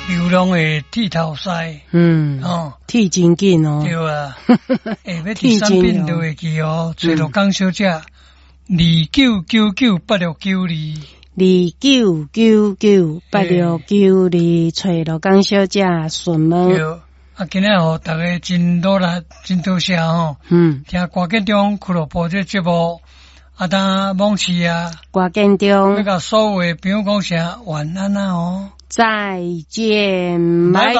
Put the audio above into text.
流浪的剃头师， 剃真紧哦， 对啊，要第三遍就会记哦，找到江小姐29998692。 29998692，找到江小姐询问。 对，今日互大家真努力，真多谢吼。听歌建中俱乐部这节目，当往期啊， 歌建中要甲所有的朋友讲声晚安啊哦， 再见，拜拜。